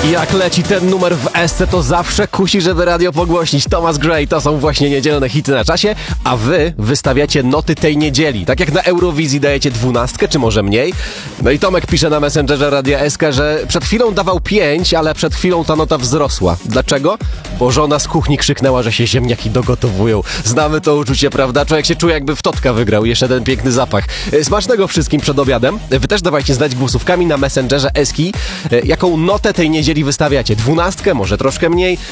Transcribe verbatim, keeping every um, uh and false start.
Jak leci ten numer w esce, to zawsze kusi, żeby radio pogłośnić. Thomas Gray, to są właśnie niedzielne hity na czasie, a wy wystawiacie noty tej niedzieli. Tak jak na Eurowizji dajecie dwunastkę, czy może mniej. No i Tomek pisze na Messengerze Radia S K, że przed chwilą dawał pięć, ale przed chwilą ta nota wzrosła. Dlaczego? Bo żona z kuchni krzyknęła, że się ziemniaki dogotowują. Znamy to uczucie, prawda? Człowiek się czuje, jakby w Totka wygrał. Jeszcze ten piękny zapach. Smacznego wszystkim przed obiadem. Wy też dawajcie znać głosówkami na Messengerze Eski, jaką notę tej niedzieli wystawiacie. Dwunastkę, może troszkę mniej.